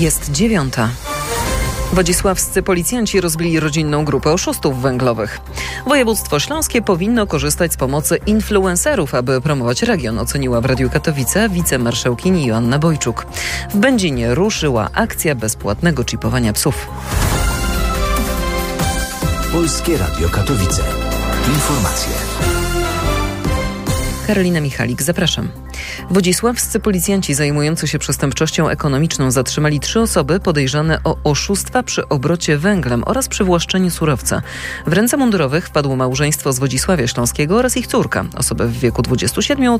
Jest 9. Wodzisławscy policjanci rozbili rodzinną grupę oszustów węglowych. Województwo śląskie powinno korzystać z pomocy influencerów, aby promować region, oceniła w Radiu Katowice wicemarszałkini Joanna Bojczuk. W Będzinie ruszyła akcja bezpłatnego czipowania psów. Polskie Radio Katowice. Informacje. Karolina Michalik, zapraszam. Wodzisławscy policjanci zajmujący się przestępczością ekonomiczną zatrzymali 3 osoby podejrzane o oszustwa przy obrocie węglem oraz przywłaszczeniu surowca. W ręce mundurowych wpadło małżeństwo z Wodzisławia Śląskiego oraz ich córka, osoby w wieku 27,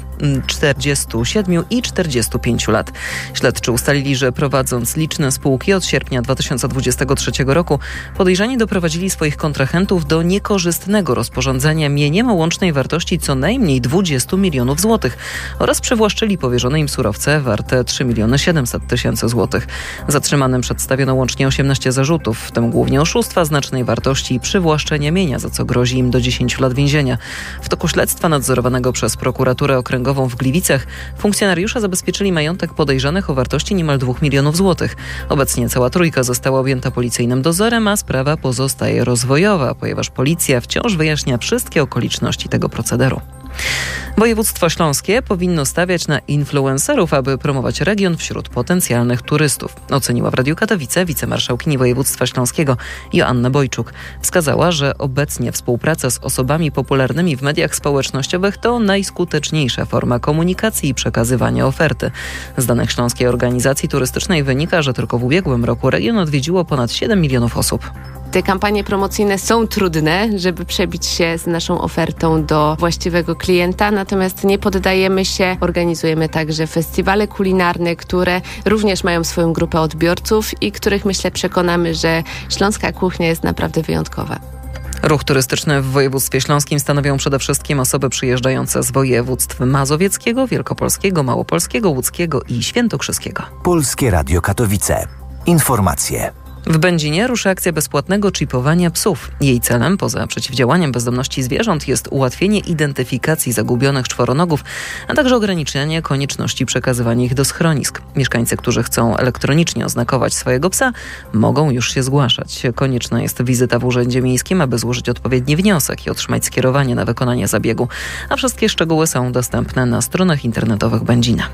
47 i 45 lat. Śledczy ustalili, że prowadząc liczne spółki od sierpnia 2023 roku, podejrzani doprowadzili swoich kontrahentów do niekorzystnego rozporządzania mieniem o łącznej wartości co najmniej 20 milionów złotych oraz przywłaszczyli powierzone im surowce warte 3 700 000 złotych. Zatrzymanym przedstawiono łącznie 18 zarzutów, w tym głównie oszustwa znacznej wartości i przywłaszczenia mienia, za co grozi im do 10 lat więzienia. W toku śledztwa nadzorowanego przez prokuraturę okręgową w Gliwicach funkcjonariusze zabezpieczyli majątek podejrzanych o wartości niemal 2 milionów złotych. Obecnie cała trójka została objęta policyjnym dozorem, a sprawa pozostaje rozwojowa, ponieważ policja wciąż wyjaśnia wszystkie okoliczności tego procederu. Województwo śląskie powinno stawiać na influencerów, aby promować region wśród potencjalnych turystów, oceniła w Radiu Katowice wicemarszałkini województwa śląskiego Joanna Bojczuk. Wskazała, że obecnie współpraca z osobami popularnymi w mediach społecznościowych to najskuteczniejsza forma komunikacji i przekazywania oferty. Z danych Śląskiej Organizacji Turystycznej wynika, że tylko w ubiegłym roku region odwiedziło ponad 7 milionów osób. Te kampanie promocyjne są trudne, żeby przebić się z naszą ofertą do właściwego klienta, natomiast nie poddajemy się. Organizujemy także festiwale kulinarne, które również mają swoją grupę odbiorców i których, myślę, przekonamy, że śląska kuchnia jest naprawdę wyjątkowa. Ruch turystyczny w województwie śląskim stanowią przede wszystkim osoby przyjeżdżające z województw mazowieckiego, wielkopolskiego, małopolskiego, łódzkiego i świętokrzyskiego. Polskie Radio Katowice. Informacje. W Będzinie ruszy akcja bezpłatnego czipowania psów. Jej celem, poza przeciwdziałaniem bezdomności zwierząt, jest ułatwienie identyfikacji zagubionych czworonogów, a także ograniczenie konieczności przekazywania ich do schronisk. Mieszkańcy, którzy chcą elektronicznie oznakować swojego psa, mogą już się zgłaszać. Konieczna jest wizyta w urzędzie miejskim, aby złożyć odpowiedni wniosek i otrzymać skierowanie na wykonanie zabiegu, a wszystkie szczegóły są dostępne na stronach internetowych Będzina.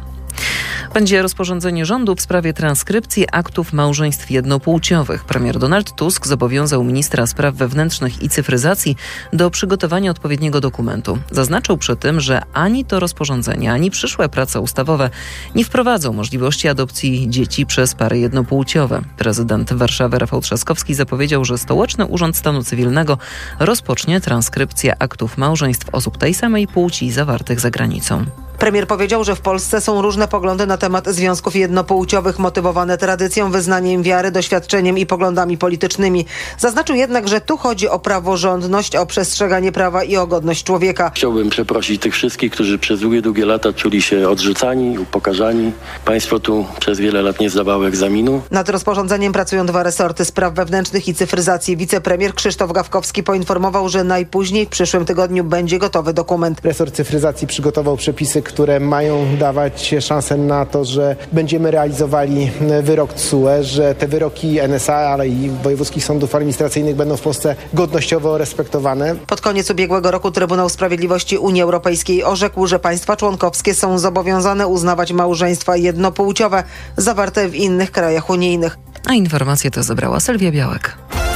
Będzie rozporządzenie rządu w sprawie transkrypcji aktów małżeństw jednopłciowych. Premier Donald Tusk zobowiązał ministra spraw wewnętrznych i cyfryzacji do przygotowania odpowiedniego dokumentu. Zaznaczył przy tym, że ani to rozporządzenie, ani przyszłe prace ustawowe nie wprowadzą możliwości adopcji dzieci przez pary jednopłciowe. Prezydent Warszawy Rafał Trzaskowski zapowiedział, że Stołeczny Urząd Stanu Cywilnego rozpocznie transkrypcję aktów małżeństw osób tej samej płci zawartych za granicą. Premier powiedział, że w Polsce są różne poglądy na temat związków jednopłciowych motywowane tradycją, wyznaniem wiary, doświadczeniem i poglądami politycznymi. Zaznaczył jednak, że tu chodzi o praworządność, o przestrzeganie prawa i o godność człowieka. Chciałbym przeprosić tych wszystkich, którzy przez długie lata czuli się odrzucani, upokarzani. Państwo tu przez wiele lat nie zdawało egzaminu. Nad rozporządzeniem pracują 2 resorty spraw wewnętrznych i cyfryzacji. Wicepremier Krzysztof Gawkowski poinformował, że najpóźniej w przyszłym tygodniu będzie gotowy dokument. Resort cyfryzacji przygotował przepisy, które mają dawać szansę na to, że będziemy realizowali wyrok TSUE, że te wyroki NSA, ale i wojewódzkich sądów administracyjnych będą w Polsce godnościowo respektowane. Pod koniec ubiegłego roku Trybunał Sprawiedliwości Unii Europejskiej orzekł, że państwa członkowskie są zobowiązane uznawać małżeństwa jednopłciowe zawarte w innych krajach unijnych. A informacje to zebrała Sylwia Białek.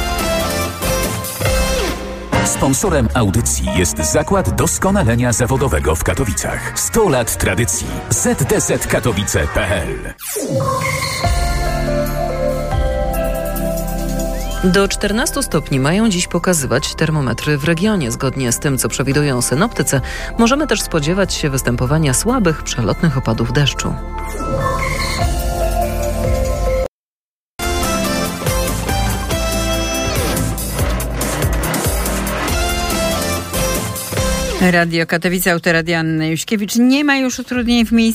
Sponsorem audycji jest Zakład Doskonalenia Zawodowego w Katowicach. 100 lat tradycji. zdz-katowice.pl. Do 14 stopni mają dziś pokazywać termometry w regionie. Zgodnie z tym, co przewidują synoptycy, możemy też spodziewać się występowania słabych, przelotnych opadów deszczu. Radio Katowice, Autoradia Anna Juśkiewicz. Nie ma już utrudnień w miejscu